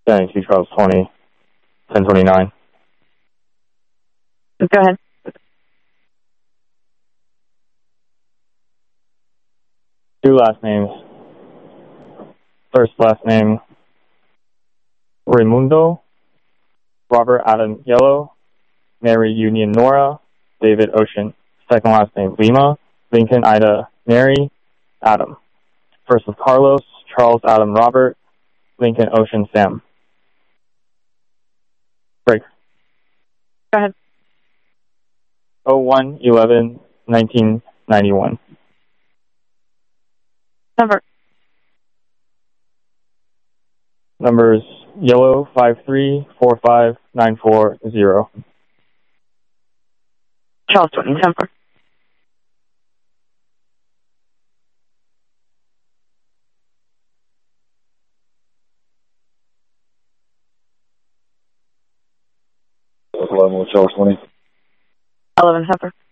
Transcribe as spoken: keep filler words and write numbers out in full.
Danny T. Charles twenty, ten twenty-nine. Go ahead. Two last names. First last name, Raimundo, Robert Adam Yellow, Mary Union Nora, David Ocean. Second last name, Lima, Lincoln Ida Mary, Adam. First of Carlos, Charles Adam Robert, Lincoln Ocean Sam. Break. Go ahead. oh one eleven nineteen ninety-one. Number. Numbers yellow five three four five nine four zero. Charles twenty, number. eleven with Charles twenty. eleven, number.